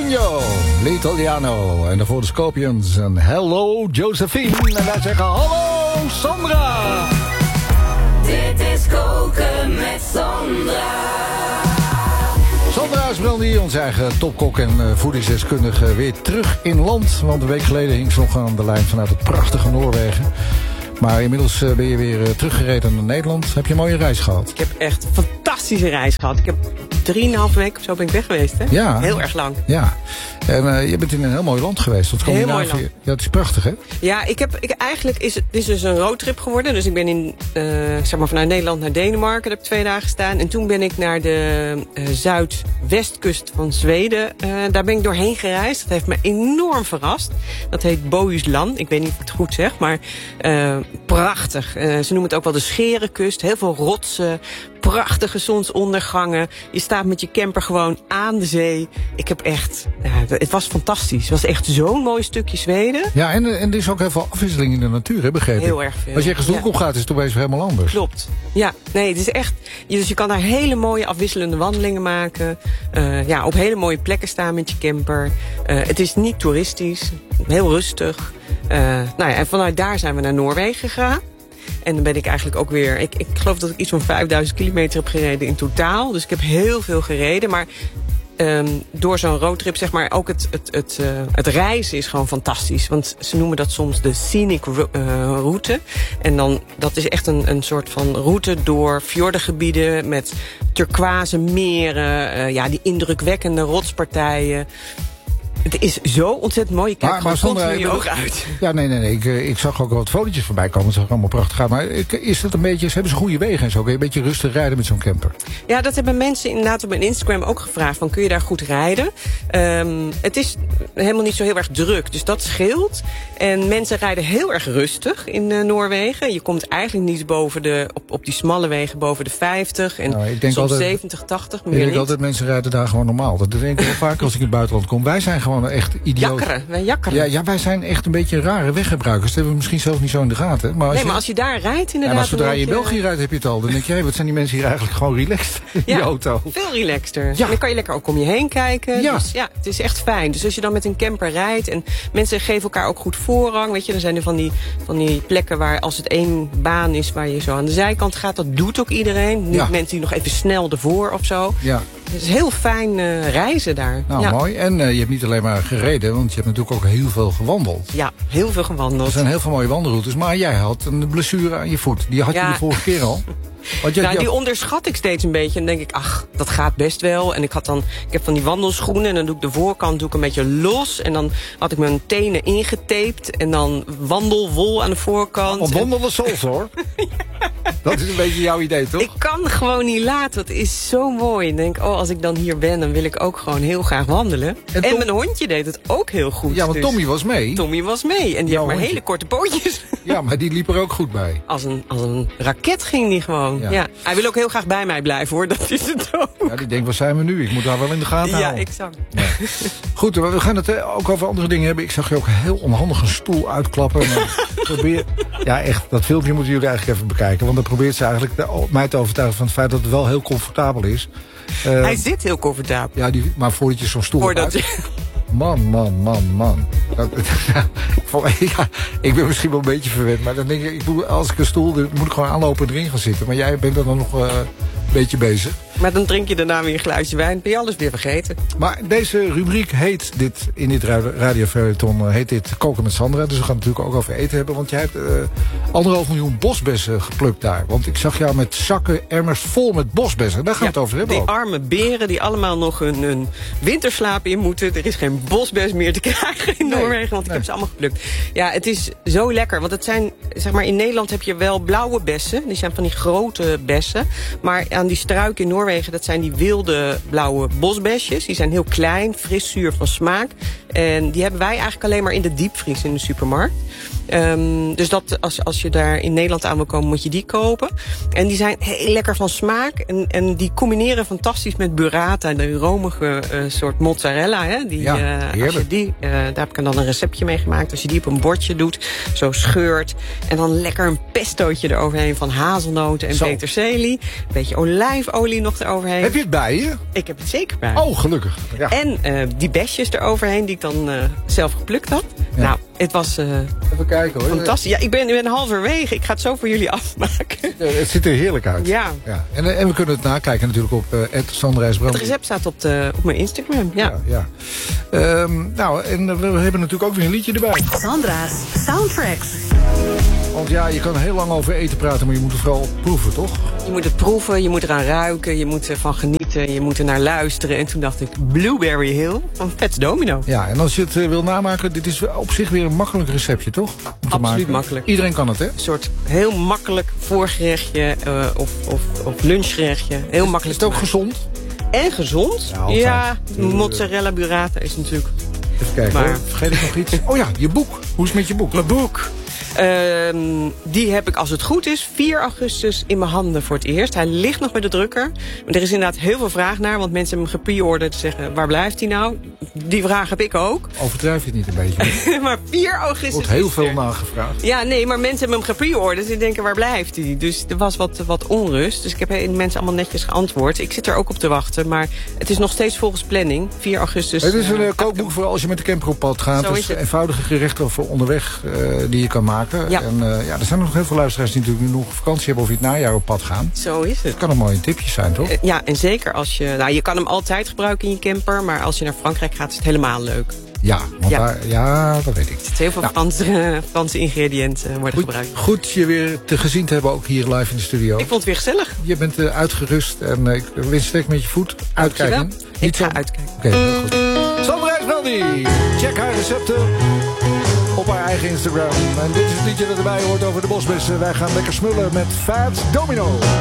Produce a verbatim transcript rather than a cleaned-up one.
Nino, l'Italiano. En daarvoor de Scorpions. En hello Josephine. En wij zeggen hallo Sandra. Dit is Koken met Sandra. Sandra Asbrandi, onze eigen topkok en uh, voedingsdeskundige, weer terug in land. Want een week geleden hing ze nog aan de lijn vanuit het prachtige Noorwegen. Maar inmiddels uh, ben je weer uh, teruggereden naar Nederland. Heb je een mooie reis gehad? Ik heb echt een fantastische reis gehad. Ik heb drieënhalve week of zo ben ik weg geweest. Hè? Ja. Heel erg lang. Ja. En uh, je bent in een heel mooi land geweest. Tot heel mooi land. Ja, het is prachtig, hè? Ja, ik heb, ik, eigenlijk is het, het is dus een roadtrip geworden. Dus ik ben in, uh, zeg maar vanuit Nederland naar Denemarken. Daar heb ik twee dagen gestaan. En toen ben ik naar de uh, zuidwestkust van Zweden. Uh, daar ben ik doorheen gereisd. Dat heeft me enorm verrast. Dat heet Bohuslän. Ik weet niet of ik het goed zeg, maar uh, prachtig. Uh, ze noemen het ook wel de Scherenkust. Heel veel rotsen. Prachtige zonsondergangen. Je staat met je camper gewoon aan de zee. Ik heb echt... Ja, het was fantastisch. Het was echt zo'n mooi stukje Zweden. Ja, en, en er is ook heel veel afwisseling in de natuur, hè, begrepen? Heel erg veel. Als je ergens de hoek op gaat, is het opeens helemaal anders. Klopt. Ja, nee, het is echt... Dus je kan daar hele mooie afwisselende wandelingen maken. Uh, ja, op hele mooie plekken staan met je camper. Uh, het is niet toeristisch. Heel rustig. Uh, nou ja, en vanuit daar zijn we naar Noorwegen gegaan. En dan ben ik eigenlijk ook weer... Ik, ik geloof dat ik iets van vijfduizend kilometer heb gereden in totaal. Dus ik heb heel veel gereden. Maar um, door zo'n roadtrip, zeg maar, ook het, het, het, uh, het reizen is gewoon fantastisch. Want ze noemen dat soms de scenic ro- uh, route. En dan, dat is echt een, een soort van route door fjordengebieden met turquoise meren. Uh, ja, die indrukwekkende rotspartijen. Het is zo ontzettend mooi. Je kijkt maar, gewoon continu je ogen uit. Ja, nee, nee, nee. Ik, ik zag ook wat fotootjes voorbij komen. Het zag allemaal prachtig uit. Maar is het een beetje... Hebben ze goede wegen en zo? Kun je een beetje rustig rijden met zo'n camper? Ja, dat hebben mensen inderdaad op mijn Instagram ook gevraagd. Van, kun je daar goed rijden? Um, het is helemaal niet zo heel erg druk. Dus dat scheelt. En mensen rijden heel erg rustig in uh, Noorwegen. Je komt eigenlijk niet boven de... Op, op die smalle wegen boven de vijftig. En nou, ik denk soms altijd, zeventig, tachtig. Ik denk altijd mensen rijden daar gewoon normaal. Dat denk ik wel vaak als ik in het buitenland kom. Wij zijn gewoon echt idioot. Jakkeren, wij jakkeren. Ja, ja, wij zijn echt een beetje rare weggebruikers. Dat hebben we misschien zelf niet zo in de gaten. Maar als nee, je, maar als je daar rijdt inderdaad... Ja, maar zodra je in je... België rijdt heb je het al. Dan denk je, hey, wat zijn die mensen hier eigenlijk gewoon relaxed in ja, die auto. Veel relaxter. Ja. En dan kan je lekker ook om je heen kijken. Ja. Dus ja, het is echt fijn. Dus als je dan met een camper rijdt en mensen geven elkaar ook goed voorrang. Weet je, dan zijn er van die, van die plekken waar als het één baan is waar je zo aan de zijkant gaat. Dat doet ook iedereen. Niet ja. mensen die nog even snel ervoor of zo. Ja. Het is heel fijn uh, reizen daar. Nou, ja. mooi. En uh, je hebt niet alleen maar gereden, want je hebt natuurlijk ook heel veel gewandeld. Ja, heel veel gewandeld. Er zijn heel veel mooie wandelroutes. Maar jij had een blessure aan je voet. Die had ja. je de vorige keer al. Want je, nou, die onderschat ik steeds een beetje. En dan denk ik, ach, dat gaat best wel. En ik had dan, ik heb van die wandelschoenen. En dan doe ik de voorkant doe ik een beetje los. En dan had ik mijn tenen ingetaped. En dan wandelwol aan de voorkant. Oh, wandelen sols, hoor. Ja. Dat is een beetje jouw idee, toch? Ik kan gewoon niet laten. Het is zo mooi. En denk, oh, als ik dan hier ben, dan wil ik ook gewoon heel graag wandelen. En, Tom... en mijn hondje deed het ook heel goed. Ja, want dus... Tommy was mee. Tommy was mee. En die Jouw heeft maar hondje. hele korte pootjes. Ja, maar die liep er ook goed bij. Als een, als een raket ging die gewoon. Ja. Ja. Hij wil ook heel graag bij mij blijven, hoor. Dat is het ook. Ja, die denkt, waar zijn we nu? Ik moet daar wel in de gaten ja, houden. Exact. Ja, exact. Goed, we gaan het ook over andere dingen hebben. Ik zag je ook heel onhandig een stoel uitklappen. probeer... Ja, echt, dat filmpje moeten jullie eigenlijk even bekijken. Want dan probeert ze eigenlijk mij te overtuigen van het feit dat het wel heel comfortabel is. Uh, Hij zit heel comfortabel. Ja, die, maar voordat je zo'n stoel Voordat uit... je... Man, man, man, man. Dat, ja, ik ben misschien wel een beetje verwend. Maar dan denk ik, ik moet, als ik een stoel... dan moet ik gewoon aanlopen en erin gaan zitten. Maar jij bent er dan nog uh, een beetje bezig. Maar dan drink je daarna weer een glaasje wijn. Ben je alles weer vergeten. Maar deze rubriek heet dit... in dit radiofeuilleton heet dit Koken met Sandra. Dus we gaan het natuurlijk ook over eten hebben. Want jij hebt uh, anderhalf miljoen bosbessen geplukt daar. Want ik zag jou met zakken, emmers vol met bosbessen. Daar gaan we ja, het over hebben. Die ook. arme beren die allemaal nog een, een winterslaap in moeten. Er is geen bosbes meer te krijgen in nee, Noorwegen. Want ik nee. heb ze allemaal geplukt. Ja, het is zo lekker. Want het zijn, zeg maar, in Nederland heb je wel blauwe bessen. Die zijn van die grote bessen. Maar aan die struiken in Noorwegen, dat zijn die wilde blauwe bosbesjes. Die zijn heel klein, fris, zuur van smaak. En die hebben wij eigenlijk alleen maar in de diepvries in de supermarkt. Um, dus dat, als, als je daar in Nederland aan wil komen, moet je die kopen. En die zijn heel lekker van smaak. En, en die combineren fantastisch met burrata, de romige uh, soort mozzarella. Hè? Die, ja, uh, als je die, uh, daar heb ik dan een receptje mee gemaakt. Als je je die op een bordje doet, zo scheurt. En dan lekker een pestootje eroverheen van hazelnoten en Zo. peterselie. Een beetje olijfolie nog eroverheen. Heb je het bij je? Ik heb het zeker bij. Oh, gelukkig. Ja. En uh, die besjes eroverheen die ik dan uh, zelf geplukt had. Ja. Nou, het was uh, Even kijken hoor. fantastisch. Ja, ik ben, ik ben halverwege. Ik ga het zo voor jullie afmaken. Ja, het ziet er heerlijk uit. Ja. Ja. En, en we kunnen het nakijken natuurlijk op uh, Sandra IJsbrand. Het recept staat op, de, op mijn Instagram. Ja. Ja, ja. Um, nou, en we hebben natuurlijk ook weer een liedje erbij. Sandra's Soundtracks. Want ja, je kan heel lang over eten praten, maar je moet het vooral proeven, toch? Je moet het proeven, je moet eraan ruiken, je moet ervan genieten, je moet er naar luisteren. En toen dacht ik, Blueberry Hill van Fats Domino. Ja, en als je het uh, wil namaken, dit is op zich weer een makkelijk receptje, toch? Om te Absoluut maken. makkelijk. Iedereen kan het, hè? Een soort heel makkelijk voorgerechtje uh, of, of, of lunchgerechtje. Heel Is makkelijk het ook te maken. gezond? En gezond. Ja, altijd. Ja, Uh, mozzarella burrata is natuurlijk... Even kijken Maar- hoor. Vergeet ik nog iets? Oh ja, je boek. Hoe is het met je boek? Mijn boek. Uh, die heb ik, als het goed is, vier augustus in mijn handen voor het eerst. Hij ligt nog bij de drukker. Maar er is inderdaad heel veel vraag naar. Want mensen hebben hem gepreorderd te zeggen, waar blijft hij nou? Die vraag heb ik ook. Overdrijf je het niet een beetje? Maar vier Er augustus wordt heel is veel er. nagevraagd. Ja, nee, maar mensen hebben hem gepreorderd. Ze denken, waar blijft hij? Dus er was wat, wat onrust. Dus ik heb de mensen allemaal netjes geantwoord. Ik zit er ook op te wachten. Maar het is nog steeds volgens planning. vier augustus. Het is een uh, uh, kookboek voor als je met de camper op pad gaat. Zo Dus is het. eenvoudige gerechten voor onderweg uh, die je kan maken. Ja. En uh, ja, er zijn nog heel veel luisteraars die natuurlijk nu nog vakantie hebben of in het najaar op pad gaan. Zo is het. Het kan een mooi tipje zijn, toch? Uh, Ja, en zeker als je... Nou, je kan hem altijd gebruiken in je camper. Maar als je naar Frankrijk gaat, is het helemaal leuk. Ja, want Ja. Daar, ja, dat weet ik. Er zitten heel veel Nou. Franse, uh, Franse ingrediënten worden Goed, gebruikt. goed je weer te gezien te hebben, ook hier live in de studio. Ik vond het weer gezellig. Je bent uh, uitgerust en uh, ik wens sterk met je voet. Uitkijken. Dankjewel. Ik ga uitkijken. Oké, heel goed. Sandra IJsbrandi, check haar recepten op haar eigen Instagram. En dit is het liedje dat erbij hoort over de bosbessen. Wij gaan lekker smullen met Fats Domino.